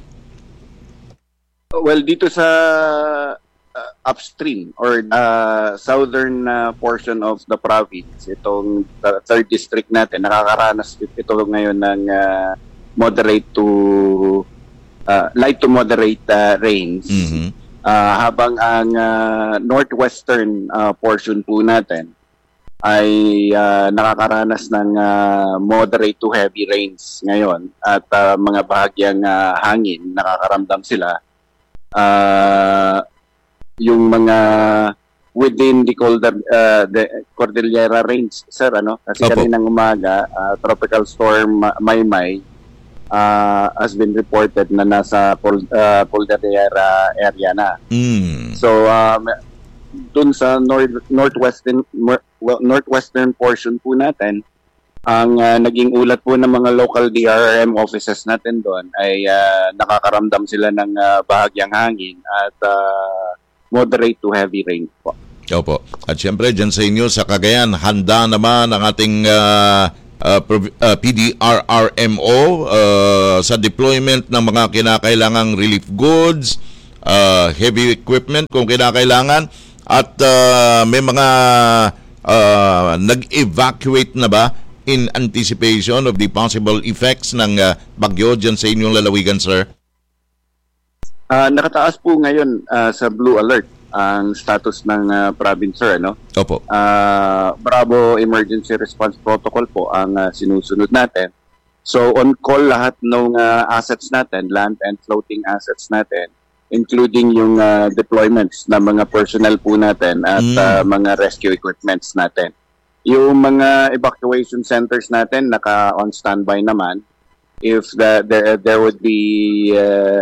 Well, dito sa upstream or southern portion of the province, itong third district natin, nakakaranas ito ngayon ng moderate to light to moderate rains. Mm-hmm. Habang ang northwestern portion po natin ay nakakaranas ng moderate to heavy rains ngayon at mga bahagyang hangin, nakakaramdam sila. Yung mga within the Cordillera Range, sir, ano? Kasi kaninang umaga, tropical storm Maymay has been reported na nasa Cordillera area na. So, dun sa northwestern portion po natin, ang naging ulat po ng mga local DRRM offices natin doon ay nakakaramdam sila ng bahagyang hangin at moderate to heavy rain po. Opo. At siyempre, dyan sa inyo sa Cagayan, handa naman ang ating PDRRMO sa deployment ng mga kinakailangang relief goods, heavy equipment kung kinakailangan, At may mga nag-evacuate na ba in anticipation of the possible effects ng bagyo dyan sa inyong lalawigan, sir? Nakataas po ngayon sa blue alert ang status ng province, sir, ano? Opo. Bravo Emergency Response Protocol po ang sinusunod natin. So on call lahat ng assets natin, land and floating assets natin, including yung deployments ng mga personnel po natin at mga rescue equipments natin. Yung mga evacuation centers natin naka-on standby naman. If there would be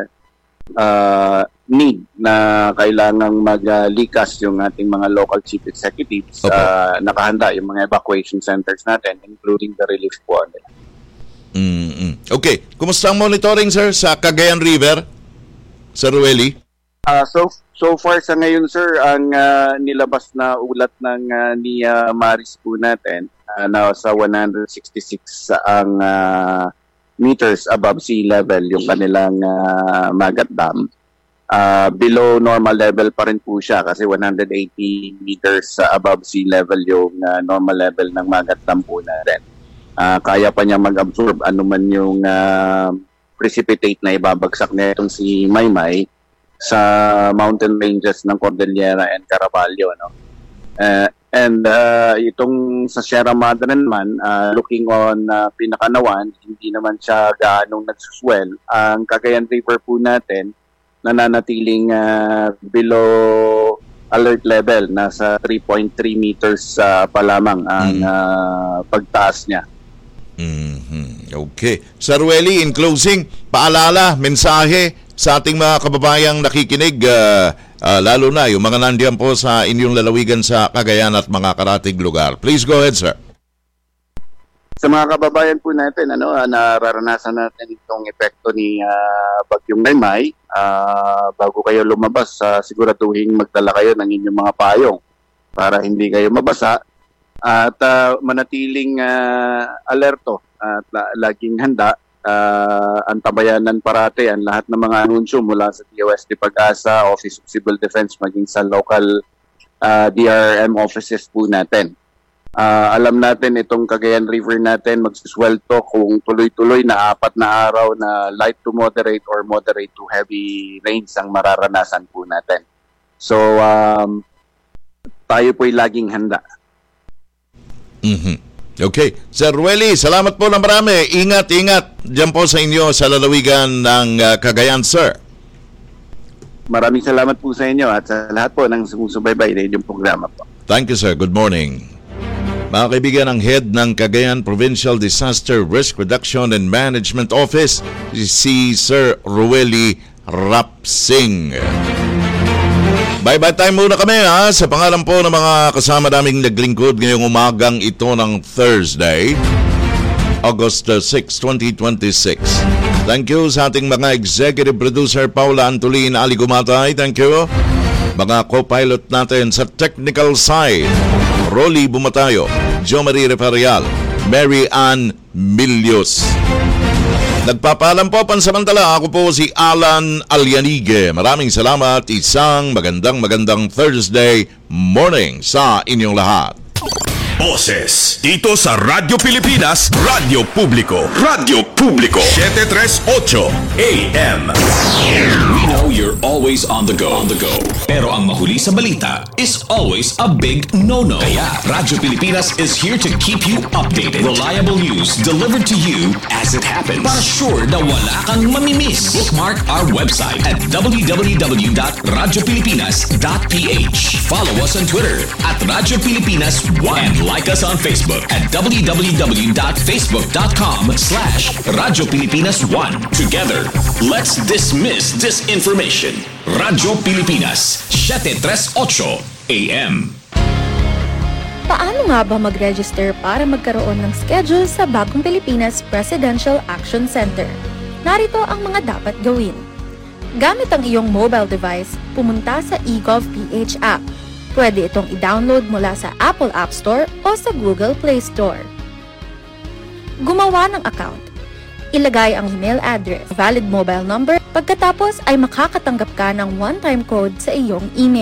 need na kailangang maglikas yung ating mga local chief executives, nakahanda yung mga evacuation centers natin, including the relief po nila. Okay. Kumusta ang monitoring, sir, sa Cagayan River, Sir Rueli? So far sa ngayon, sir, ang nilabas na ulat ng ni Maris po natin na sa 166 ang meters above sea level yung kanilang Magat Dam. Below normal level pa rin po siya kasi 180 meters above sea level yung normal level ng Magat Dam po natin. Kaya pa niya mag-absorb anuman yung precipitate na ibabagsak na itong si Maymay sa mountain ranges ng Cordillera and Caraballo, no? Itong sa Sierra Madre naman, looking on Pinakanawan, hindi naman siya gaanong nagsuswell. Ang Cagayan River po natin nananatiling below alert level, nasa 3.3 meters pa lamang ang pagtaas niya. Okay. Sir Rueli, in closing, paalala, mensahe sa ating mga kababayang nakikinig, lalo na yung mga nandiyan po sa inyong lalawigan sa Cagayan at mga karatig lugar. Please go ahead, sir. Sa mga kababayan po natin, nararanasan natin itong epekto ni Bagyong Maymay. Bago kayo lumabas, siguraduhin magdala kayo ng inyong mga payong para hindi kayo mabasa at manatiling alerto at laging handa. Antabayanan parate ang lahat ng mga anunsyo mula sa DOST Pag-asa, Office of Civil Defense, maging sa local DRRM offices po natin. Alam natin itong Cagayan River natin magsuswelto kung tuloy-tuloy na 4 na araw na light to moderate or moderate to heavy rains ang mararanasan po natin. So, tayo po'y laging handa. Okay. Sir Rueli, salamat po ng marami. Ingat dyan po sa inyo sa lalawigan ng Cagayan, sir. Maraming salamat po sa inyo at sa lahat po ng sumusubaybay na inyong programa po. Thank you, sir. Good morning. Mga kaibigan, ang head ng Cagayan Provincial Disaster Risk Reduction and Management Office, si Sir Rueli Rapsing. Bye-bye time muna kami sa pangalan po ng mga kasama naming naglingkod ngayong umagang ito ng Thursday, August 6, 2026. Thank you sa ating mga executive producer Paula Antolin Aligumatay. Thank you. Mga co-pilot natin sa technical side, Rolly Bumatayo, Jo Marie Referial, Mary Ann Milios. Nagpapaalam po pansamantala, ako po si Alan Alianige. Maraming salamat, isang magandang Thursday morning sa inyong lahat. Boses dito sa Radyo Pilipinas, Radyo Publiko. Radyo Publiko 738 AM. We know you're always on the go. Pero ang mahuli sa balita is always a big no-no. Kaya Radyo Pilipinas is here to keep you updated. Reliable news delivered to you as it happens. Para sure na wala kang mamimiss. Bookmark our website at www.radiopilipinas.ph. Follow us on Twitter at Radyo Pilipinas 1. Like us on Facebook at www.facebook.com/Radyo Pilipinas 1. Together, let's dismiss disinformation. Radyo Pilipinas 738 AM. Paano nga ba mag-register para magkaroon ng schedule sa Bagong Pilipinas Presidential Action Center? Narito ang mga dapat gawin. Gamit ang iyong mobile device, pumunta sa eGov.ph app. Pwede itong i-download mula sa Apple App Store o sa Google Play Store. Gumawa ng account. Ilagay ang email address, valid mobile number, pagkatapos ay makakatanggap ka ng one-time code sa iyong email.